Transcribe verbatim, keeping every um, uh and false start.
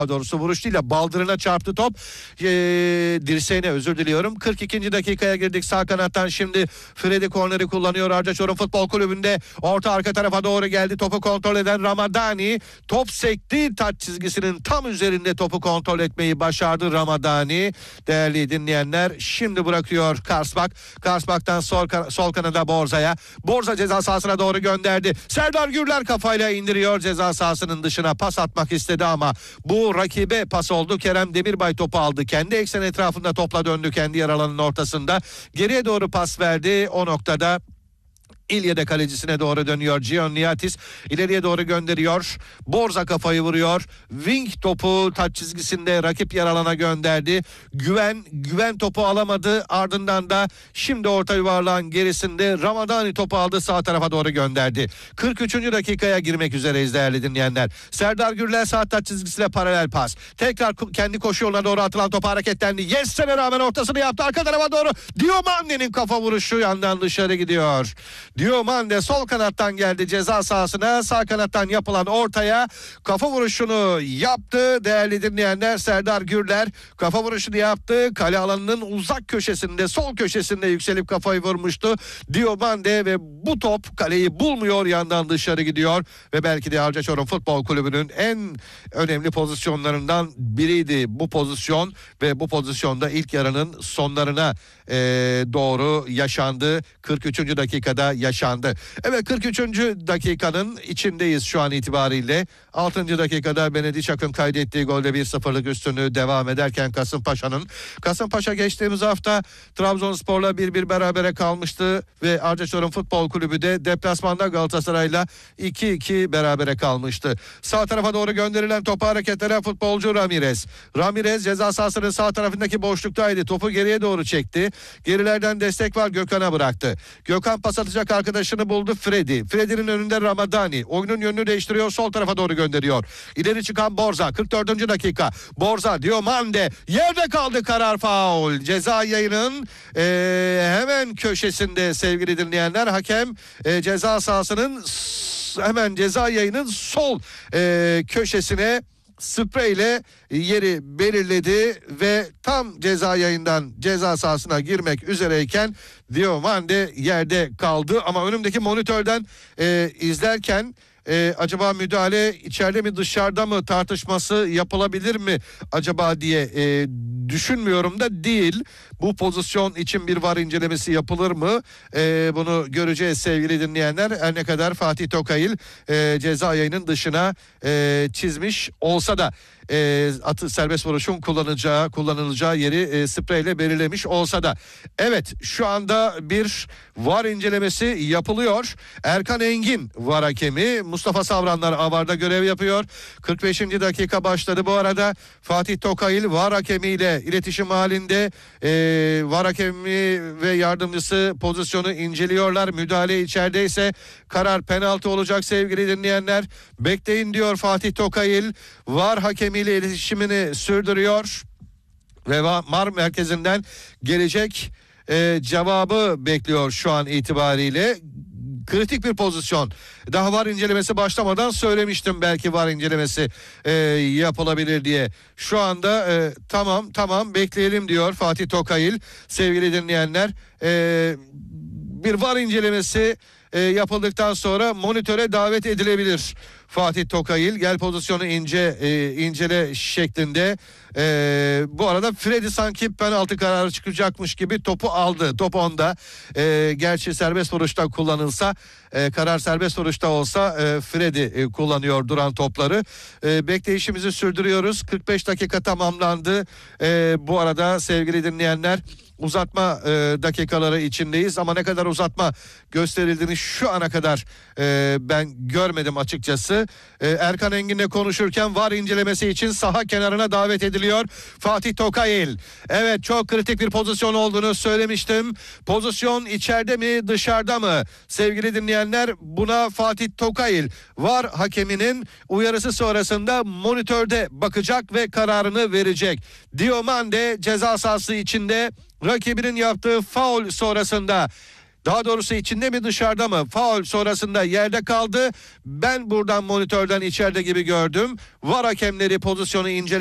doğrusu vuruş değil de baldırına çarptı top. Ee, dirseğine özür diliyorum. kırk ikinci dakikaya girdik. Sağ kanattan şimdi Freddy korneri kullanıyor. Arca Çorum Futbol Kulübü'nde orta arka tarafa doğru geldi. Topu kontrol eden Ramadani. Top sekti. Taç çizgisinin tam üzerinde topu kontrol etmeyi başardı Ramadani. Değerli dinleyenler, şimdi bırakıyor Karsbak. Karsbak'tan sol, sol kanada Borza'ya. Borza ceza sahasına doğru gönderdi. Serdar Gürler kafayla indiriyor. Ceza sahasının dışına pas atmak istedi ama bu rakibe pas oldu. Kerem Demirbay topu aldı. Kendi eksen etrafında topla döndü kendi yer alanının ortasında. Geriye doğru pas verdi. O noktada İlyede kalecisine doğru dönüyor. Cihan Niyatis ileriye doğru gönderiyor. Borza kafayı vuruyor. Wing topu taç çizgisinde rakip yer alana gönderdi. Güven Güven topu alamadı. Ardından da şimdi orta yuvarlağın gerisinde Ramadani topu aldı. Sağ tarafa doğru gönderdi. kırk üçüncü dakikaya girmek üzereyiz değerli dinleyenler. Serdar Gürler sağ taç çizgisiyle paralel pas. Tekrar kendi koşu yoluna doğru atılan topu hareketlendi. Yes'e rağmen ortasını yaptı. Arka tarafa doğru Diomande'nin kafa vuruşu yandan dışarı gidiyor. Diomande sol kanattan geldi ceza sahasına. Sağ kanattan yapılan ortaya kafa vuruşunu yaptı. Değerli dinleyenler, Serdar Gürler kafa vuruşunu yaptı. Kale alanının uzak köşesinde, sol köşesinde yükselip kafayı vurmuştu Diomande ve bu top kaleyi bulmuyor, yandan dışarı gidiyor ve belki de Arca Çorum Futbol Kulübü'nün en önemli pozisyonlarından biriydi bu pozisyon ve bu pozisyonda ilk yarının sonlarına e, doğru yaşandı. kırk üçüncü dakikada yaşandı. Evet, kırk üçüncü dakikanın içindeyiz şu an itibariyle. altıncı dakikada Benedict Akın kaydettiği golde bir sıfırlık üstünlüğü devam ederken Kasımpaşa'nın Kasımpaşa geçtiğimiz hafta Trabzonspor'la bir bir berabere kalmıştı ve Arca Çorum Futbol Kulübü de deplasmanda Galatasaray'la iki iki berabere kalmıştı. Sağ tarafa doğru gönderilen topu hareketlere futbolcu Ramirez. Ramirez ceza sahasının sağ tarafındaki boşluktaydı. Topu geriye doğru çekti. Gerilerden destek var, Gökhan'a bıraktı. Gökhan pas atacak arkadaşını buldu, Freddy. Freddy'nin önünde Ramadani. Oyunun yönünü değiştiriyor, sol tarafa doğru gönderiyor. İleri çıkan Borza. kırk dördüncü dakika. Borza, Diomande yerde kaldı, karar faul. Ceza yayının ee, hemen köşesinde sevgili dinleyenler. Hakem e, ceza sahasının hemen ceza yayının sol e, köşesine spreyle yeri belirledi ve tam ceza yayından ceza sahasına girmek üzereyken Diomande yerde kaldı. Ama önümdeki monitörden e, izlerken e, acaba müdahale içeride mi dışarıda mı tartışması yapılabilir mi acaba diye e, düşünmüyorum da değil. Bu pozisyon için bir V A R incelemesi yapılır mı? E, bunu göreceğiz sevgili dinleyenler. Her ne kadar Fatih Tokayıl e, ceza yayının dışına e, çizmiş olsa da e, atı serbest vuruşun kullanılacağı kullanılacağı yeri e, spreyle belirlemiş olsa da. Evet, şu anda bir V A R incelemesi yapılıyor. Erkan Engin V A R hakemi, Mustafa Savranlar A V R'da görev yapıyor. kırk beşinci dakika başladı bu arada. Fatih Tokayıl V A R hakemiyle iletişim halinde. E, V A R hakemi ve yardımcısı pozisyonu inceliyorlar. Müdahale içerideyse karar penaltı olacak sevgili dinleyenler. Bekleyin diyor Fatih Tokayıl. V A R hakemiyle iletişimini sürdürüyor ve V A R merkezinden gelecek e, cevabı bekliyor şu an itibariyle. Kritik bir pozisyon. Daha V A R incelemesi başlamadan söylemiştim belki V A R incelemesi e, yapılabilir diye. Şu anda e, tamam tamam bekleyelim diyor Fatih Tokayıl. Sevgili dinleyenler, e, bir V A R incelemesi e, yapıldıktan sonra monitöre davet edilebilir. Fatih Tokayıl gel pozisyonu ince e, incele şeklinde. E, bu arada Freddy sanki penaltı kararı çıkacakmış gibi topu aldı. Top onda. E, gerçi serbest vuruşta kullanılsa, e, karar serbest vuruşta olsa e, Freddy e, kullanıyor duran topları. E, bekleyişimizi sürdürüyoruz. kırk beş dakika tamamlandı. E, bu arada sevgili dinleyenler, uzatma e, dakikaları içindeyiz ama ne kadar uzatma gösterildiğini şu ana kadar e, ben görmedim açıkçası. E, Erkan Engin'le konuşurken V A R incelemesi için saha kenarına davet ediliyor Fatih Tokayıl. Evet, çok kritik bir pozisyon olduğunu söylemiştim. Pozisyon içeride mi dışarıda mı? Sevgili dinleyenler, buna Fatih Tokayıl V A R hakeminin uyarısı sonrasında monitörde bakacak ve kararını verecek. Diomande ceza sahası içinde rakibinin yaptığı faul sonrasında Daha doğrusu içinde mi dışarıda mı? Faul sonrasında yerde kaldı. Ben buradan monitörden içeride gibi gördüm. V A R hakemleri pozisyonu incele